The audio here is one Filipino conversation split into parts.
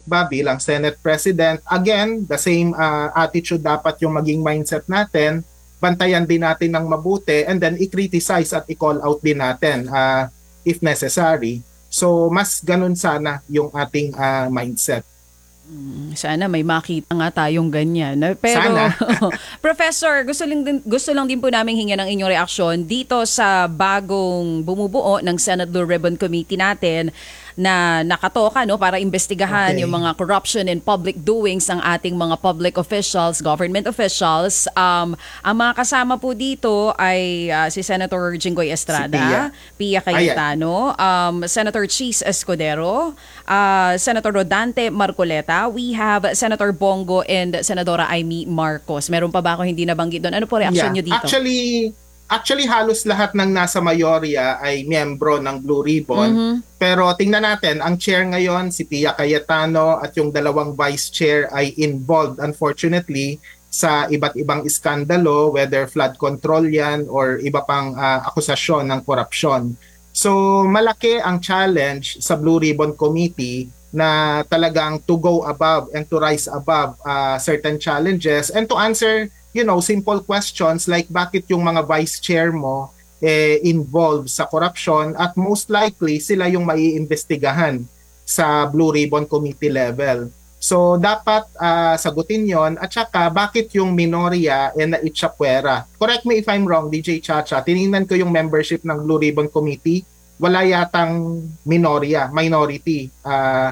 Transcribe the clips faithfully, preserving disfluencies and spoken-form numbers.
ba bilang Senate President, again, the same uh, attitude dapat yung maging mindset natin, bantayan din natin ng mabuti and then i-criticize at i-call out din natin uh, if necessary. So mas ganun sana yung ating uh, mindset. Mm, Sana may makita nga tayong ganyan. No? Pero Sana. Professor, gusto lang din gusto lang din po namin hingyan ang inyong reaksyon dito sa bagong bumubuo ng Senate Blue Ribbon Committee natin na nakatoka no para imbestigahan Okay. yung mga corruption and public doings ng ating mga public officials, government officials. Um ang mga kasama po dito ay uh, si Senator Jinggoy Estrada, Si Pia. Pia Cayetano, um, Senator Cheese Escudero, uh, Senator Rodante Marcoleta. We have Senator Bongo and Senadora Amy Marcos. Meron pa ba ako hindi nabanggit doon? Ano po reaksyon nyo dito? Actually, actually halos lahat ng nasa mayorya ay miyembro ng Blue Ribbon. Mhm. Pero tingnan natin, ang chair ngayon si Pia Cayetano at yung dalawang vice chair ay involved unfortunately sa iba't ibang iskandalo, whether flood control yan or iba pang ah, akusasyon ng korupsyon. So malaki ang challenge sa Blue Ribbon Committee na talagang to go above and to rise above uh, certain challenges and to answer, you know, simple questions like bakit yung mga vice chair mo eh, involved sa corruption at most likely sila yung maiimbestigahan sa Blue Ribbon Committee level. So dapat uh, sagutin yon at saka bakit yung minorya eh, na itchapwera. Correct me if I'm wrong, D J Chacha. Tiningnan ko yung membership ng Blue Ribbon Committee, wala yatang minorya, minority uh,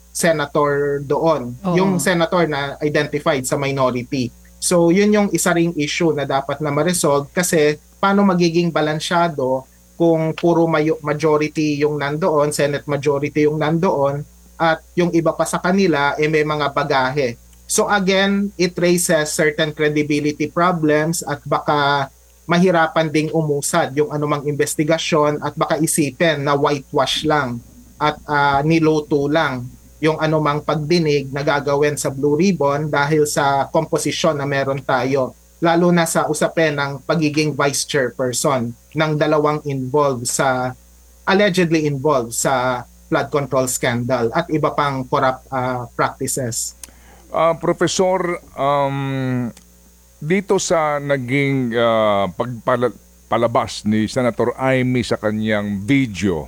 senator doon. Oo. Yung senator na identified sa minority. So yun yung isa ring issue na dapat na ma-resolve kasi paano magiging balansyado kung puro mayo- majority yung nandoon, Senate majority yung nandoon at yung iba pa sa kanila eh may mga bagahe. So again, it raises certain credibility problems at baka mahirapan ding umusad yung anumang investigasyon at baka isipin na whitewash lang at uh, niluto lang yung anumang pagdinig na gagawin sa Blue Ribbon dahil sa komposisyon na meron tayo. Lalo na sa usapin ng pagiging vice chairperson ng dalawang involved sa, allegedly involved sa flood control scandal at iba pang corrupt uh, practices. Ah, Professor, um, dito sa naging uh, pagpalabas ni Senator Amy sa kanyang video,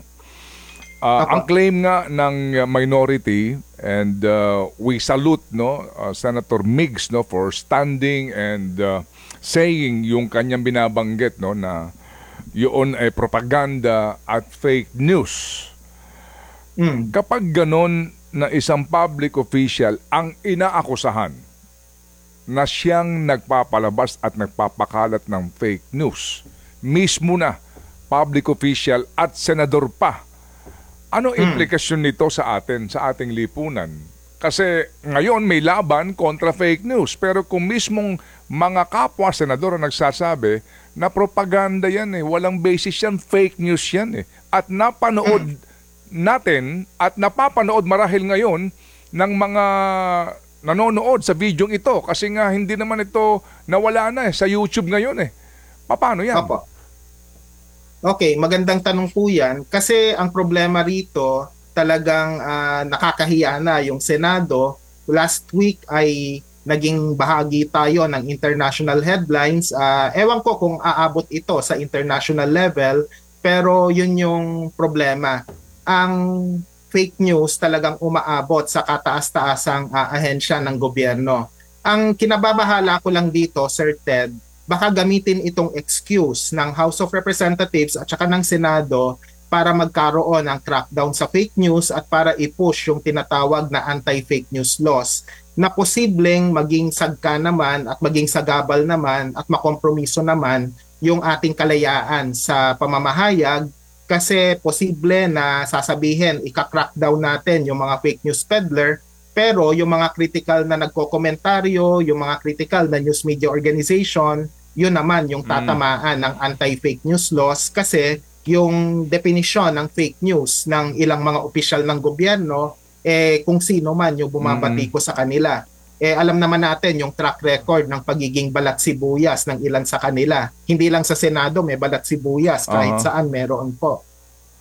uh, Apo. ang claim nga ng minority, and uh, we salute no uh, Senator Migs no for standing and uh, saying yung kanyang binabanggit no na yun ay propaganda at fake news. Mm. Kapag ganon na isang public official ang inaakusahan na siyang nagpapalabas at nagpapakalat ng fake news, mismo na public official at senador pa, ano implikasyon nito sa atin, sa ating lipunan? Kasi ngayon may laban kontra fake news, pero kung mismong mga kapwa senador ang nagsasabi na propaganda yan eh, walang basis yan, fake news yan eh, at napanood natin at napapanood marahil ngayon ng mga nanonood sa video ito kasi nga hindi naman ito nawala na eh, sa YouTube ngayon eh. Paano yan? Opo. Okay, magandang tanong po yan. Kasi ang problema rito, talagang uh, nakakahiya na yung Senado. Last week ay naging bahagi tayo ng international headlines. Uh, ewan ko kung aabot ito sa international level, pero yun yung problema. Ang fake news talagang umaabot sa kataas-taasang uh, ahensya ng gobyerno. Ang kinababahala ko lang dito, Sir Ted, baka gamitin itong excuse ng House of Representatives at saka ng Senado para magkaroon ng crackdown sa fake news at para i-push yung tinatawag na anti-fake news laws na posibleng maging sagka naman at maging sagabal naman at makompromiso naman yung ating kalayaan sa pamamahayag kasi posible na sasabihin ika-crackdown natin yung mga fake news peddler pero yung mga critical na nagko-komentaryo, yung mga critical na news media organization, yun naman yung tatamaan ng anti-fake news laws kasi yung definisyon ng fake news ng ilang mga opisyal ng gobyerno, eh kung sino man yung bumabati ko sa kanila. Eh alam naman natin yung track record ng pagiging balat sibuyas ng ilan sa kanila. Hindi lang sa Senado may balat sibuyas, kahit Uh-huh. saan meron po.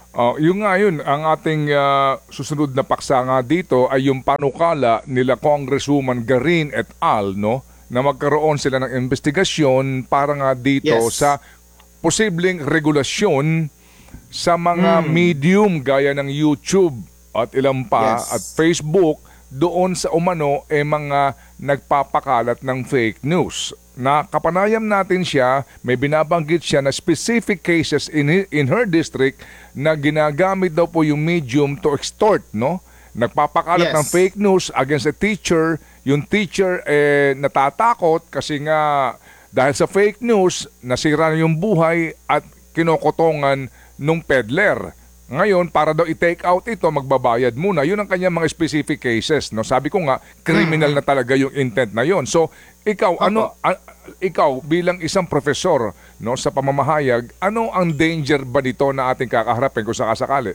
Oh, yung nga yun, ang ating ah, susunod na paksa nga dito ay yung panukala nila Congresswoman Garin et al. No, na magkaroon sila ng investigasyon para nga dito Yes. sa posibleng regulasyon sa mga Mm. medium gaya ng YouTube at ilang pa Yes. at Facebook doon sa umano eh mga nagpapakalat ng fake news. Na kapanayam natin siya, may binabanggit siya na specific cases in, hi- in her district na ginagamit daw po yung medium to extort, no? Nagpapakalat Yes. ng fake news against a teacher. Yung teacher eh natatakot kasi nga dahil sa fake news, nasira na yung buhay at kinokotongan nung peddler. Ngayon, para daw i-take out ito, magbabayad muna. Yun ang kanyang mga specific cases. No? Sabi ko nga, criminal na talaga yung intent na yon. So, ikaw, ano, a- ikaw bilang isang profesor no, sa pamamahayag, ano ang danger ba dito na ating kakaharapin kung sakasakali?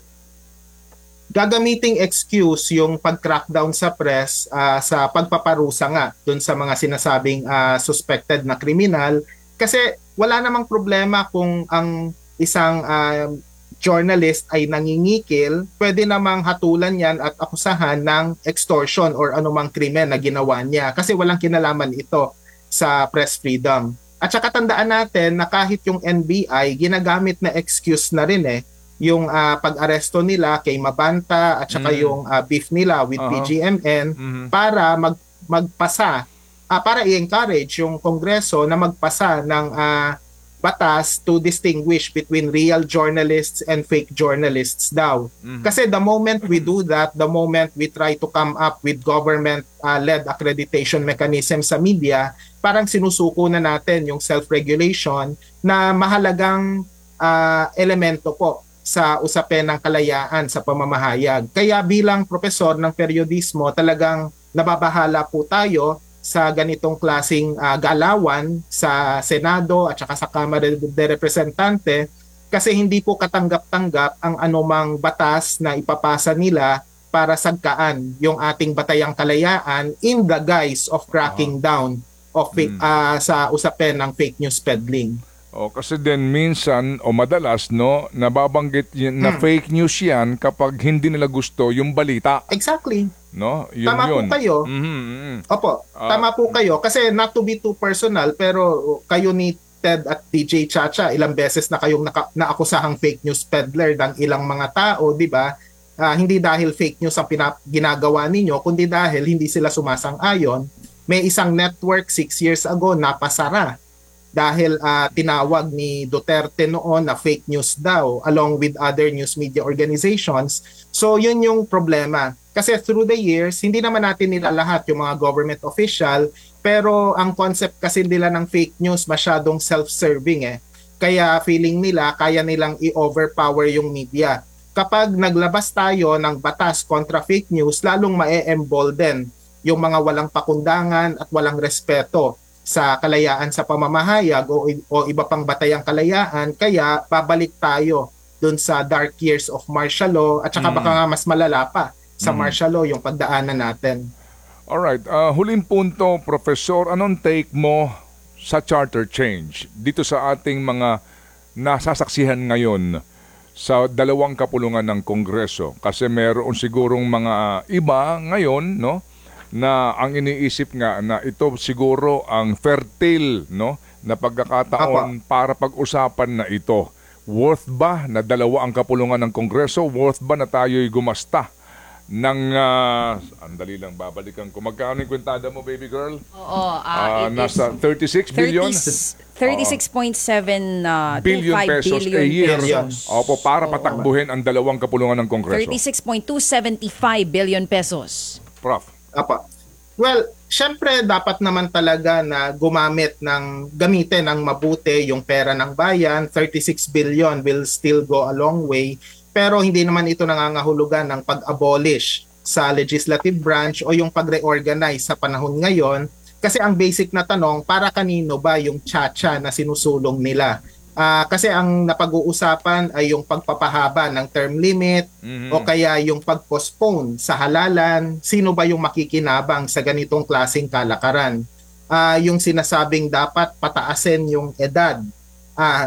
Gagamiting excuse yung pag-crackdown sa press ah, sa pagpaparusa nga dun sa mga sinasabing ah, suspected na kriminal kasi wala namang problema kung ang isang ah, journalist ay nangingikil, pwede namang hatulan yan at akusahan ng extortion or anumang krimen na ginawa niya kasi walang kinalaman ito sa press freedom. At saka tandaan natin na kahit yung N B I ginagamit na excuse na rin eh yung ah, pag-aresto nila kay Mabanta at saka Mm. yung ah, beef nila with Aha. P G M N Mhm. para mag magpasa ah, para i-encourage yung Kongreso na magpasa ng ah, batas to distinguish between real journalists and fake journalists daw. Mhm. Kasi the moment we do that, the moment we try to come up with government-led accreditation mechanism sa media, parang sinusuko na natin yung self-regulation na mahalagang ah, elemento po sa usapin ng kalayaan sa pamamahayag. Kaya bilang profesor ng periodismo, talagang nababahala po tayo sa ganitong klasing ah, galawan sa Senado at saka sa Kamara de Representante kasi hindi po katanggap-tanggap ang anumang batas na ipapasa nila para sagkaan yung ating batayang kalayaan in the guise of cracking down of fake, ah, sa usapin ng fake news peddling. O kasi din minsan o madalas no nababanggit y- na Hmm. fake news yan kapag hindi nila gusto yung balita, Exactly. no? Yun Tama po yun. kayo. Mhm, mhm. Opo, Ah. tama po kayo. Kasi not to be too personal, pero kayo ni Ted at D J Chacha, ilang beses na kayong naka, naakusahang fake news peddler ng ilang mga tao, di ba? Ah, hindi dahil fake news ang pinap- ginagawa ninyo, kundi dahil hindi sila sumasang-ayon. May isang network six years ago napasara dahil ah, tinawag ni Duterte noon na fake news daw along with other news media organizations. So yun yung problema. Kasi through the years, hindi naman natin nila lahat yung mga government official, pero ang concept kasi nila ng fake news masyadong self-serving eh. Kaya feeling nila kaya nilang i-overpower yung media. Kapag naglabas tayo ng batas kontra fake news, lalong ma-embolden yung mga walang pakundangan at walang respeto sa kalayaan sa pamamahayag o, o iba pang batayang kalayaan. Kaya babalik tayo dun sa dark years of martial law at saka Mm. baka nga mas malala pa sa Mm. martial law yung pagdaanan natin. Alright, ah, huling punto, Professor, anong take mo sa charter change dito sa ating mga nasasaksihan ngayon sa dalawang kapulungan ng Kongreso? Kasi meron sigurong mga iba ngayon, no, na ang iniisip nga na ito siguro ang fertile, no, na pagkakataon para pag-usapan na ito. Worth ba na dalawa ang kapulungan ng Kongreso? Worth ba na tayo'y gumasta ng, uh, andali lang, babalikan ko. Magkano yung kwentada mo, baby girl? Oo, Ah, ah, it is nasa thirty-six billion? thirty-six point seven uh, Billion pesos a year. pesos. Opo, para patakbuhin ang dalawang kapulungan ng Kongreso. thirty-six point two seven five billion pesos. Prof. Apa. Well, syempre dapat naman talaga na gumamit ng gamitin ng mabuti yung pera ng bayan. thirty-six billion will still go a long way. Pero hindi naman ito nangangahulugan ng pag-abolish sa legislative branch o yung pag-reorganize sa panahon ngayon. Kasi ang basic na tanong, para kanino ba yung tsa-tsa na sinusulong nila? Ah, kasi ang napag-uusapan ay yung pagpapahaba ng term limit Mhm. o kaya yung pag-postpone sa halalan. Sino ba yung makikinabang sa ganitong klaseng kalakaran? Ah, yung sinasabing dapat pataasin yung edad. Ah,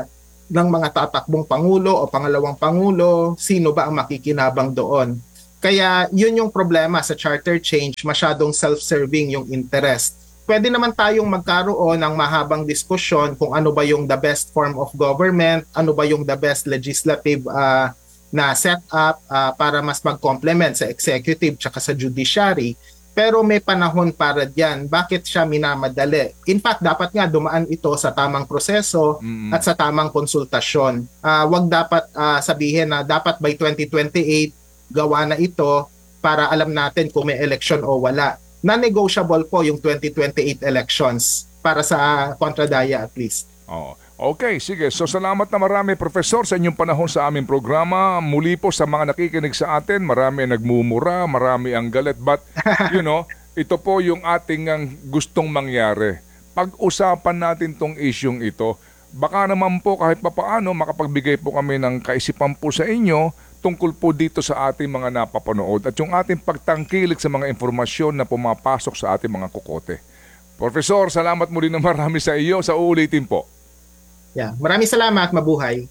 ng mga tatakbong pangulo o pangalawang pangulo, sino ba ang makikinabang doon. Kaya yun yung problema sa charter change, masyadong self-serving yung interest. Pwede naman tayong magkaroon ng mahabang diskusyon kung ano ba yung the best form of government, ano ba yung the best legislative uh, na setup uh, para mas mag-complement sa executive tsaka sa judiciary. Pero may panahon para diyan. Bakit siya minamadali? In fact, dapat nga dumaan ito sa tamang proseso mm-hmm. at sa tamang konsultasyon. Uh, wag dapat uh, sabihin na dapat by twenty twenty-eight gawa na ito para alam natin kung may election o wala. Non-negotiable po yung twenty twenty-eight elections para sa Contradaya at least. Oh, okay, sige. So salamat na marami, Professor, sa inyong panahon sa aming programa. Muli po sa mga nakikinig sa atin, marami ang nagmumura, marami ang galit. But, you know, ito po yung ating ang gustong mangyari. Pag-usapan natin tong isyong ito, baka naman po kahit papaano makapagbigay po kami ng kaisipan po sa inyo tungkol po dito sa ating mga napapanood at yung ating pagtangkilik sa mga informasyon na pumapasok sa ating mga kukote. Professor, salamat muli na marami sa iyo. Sa uulitin po. Yeah, maraming salamat. Mabuhay.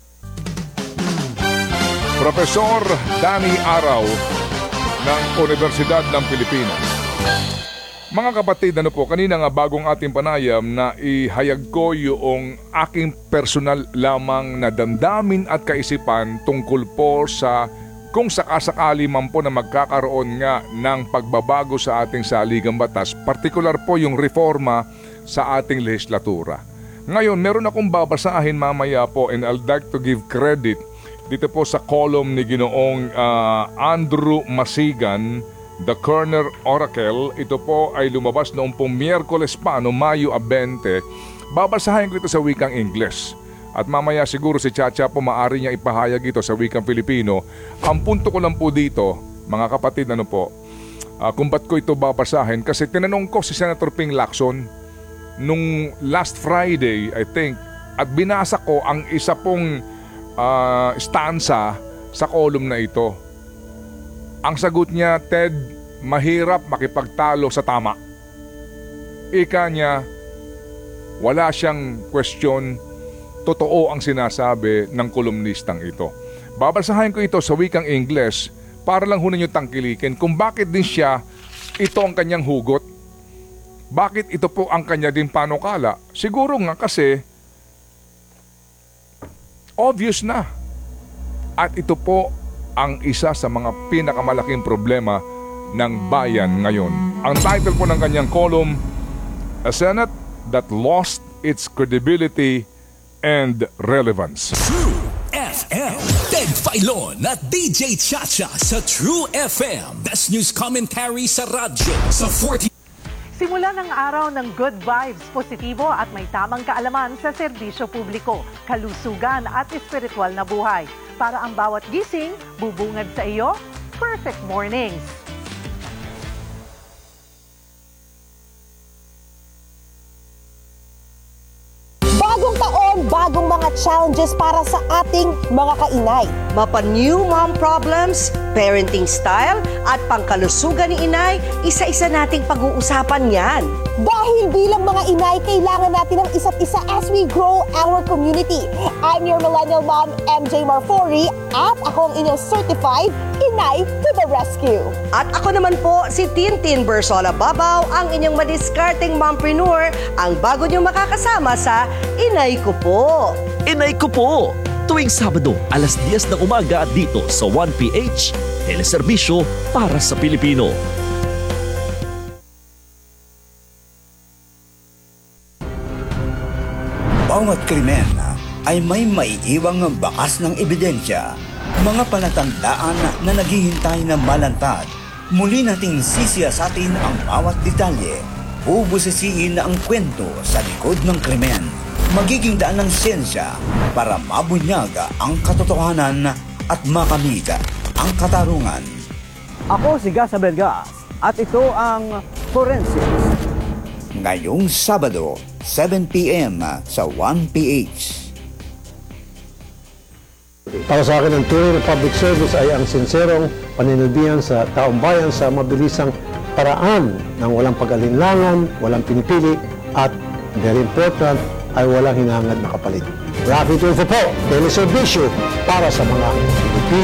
Professor Danny Araw ng Universidad ng Pilipinas. Mga kapatid, ano po, kanina nga bagong ating panayam na ihayag ko yung aking personal lamang na damdamin at kaisipan tungkol po sa kung sakasakali man po na magkakaroon nga ng pagbabago sa ating saligang batas, partikular po yung reforma sa ating legislatura. Ngayon, meron akong babasahin mamaya po and I'd like to give credit dito po sa column ni Ginoong uh, Andrew Masigan, The Kerner Oracle. Ito po ay lumabas noong pong Miyerkules pa, no Mayo twenty. Babasahin ko ito sa wikang Ingles. At mamaya siguro si Chacha po maaari niya ipahayag ito sa wikang Filipino. Ang punto ko lang po dito, mga kapatid, ano po, uh, kung ba't ko ito babasahin, kasi tinanong ko si Senator Ping Lacson nung last Friday, I think, at binasa ko ang isa pong uh, stanza sa column na ito. Ang sagot niya, Ted, mahirap makipagtalo sa tama. Ika niya, wala siyang question, totoo ang sinasabi ng kolumnistang ito. Babasahin ko ito sa wikang Ingles para lang ho ninyo tangkilikin kung bakit din siya, ito ang kanyang hugot. Bakit ito po ang kanya din panukala? Siguro nga kasi, obvious na. At ito po ang isa sa mga pinakamalaking problema ng bayan ngayon. Ang title po ng kanyang column, A Senate that lost its credibility and relevance. True F M. Ted Filon at D J Chacha sa True F M. Best news commentary sa radyo sa forty. Simula ng araw ng good vibes, positibo at may tamang kaalaman sa serbisyo publiko, kalusugan at espiritual na buhay. Para ang bawat gising, bubungad sa iyo, perfect mornings. Bagong taon, bagong mga challenges para sa ating mga kainay. Mapa new mom problems, parenting style, at pangkalusugan ni inay, isa-isa nating pag-uusapan yan. Dahil bilang mga inay, kailangan natin ng isa't isa as we grow our community. I'm your millennial mom, M J Marfori, at ako ang inyong certified Inay to the Rescue. At ako naman po, si Tintin Bersola Babaw, ang inyong madiskarteng mompreneur, ang bago niyong makakasama sa Inay Ko Po. Inay Ko Po! Tuwing Sabado, alas diyes ng umaga dito sa one P H, teleserbisyo para sa Pilipino. Bawat krimen ay may maiiwang bakas ng ebidensya, mga palatandaan na naghihintay na malantad. Muli nating sisiyasatin ang bawat detalye, bubusisiin ang kwento sa likod ng krimen. Magiging daan ng siyensya para mabunyag ang katotohanan at makamit ang katarungan. Ako si Gasa Bergas at ito ang Forensics. Ngayong Sabado, seven p m sa one P H. Para sa akin, ang tunay na public service ay ang sinserong paninilbihan sa taong bayan sa mabilisang paraan ng walang pag-alinlangan, walang pinipili, at very important, ay walang hinangad na kapalit. Rafi Tulfo po, teleserbisyo para sa mga Pilipino.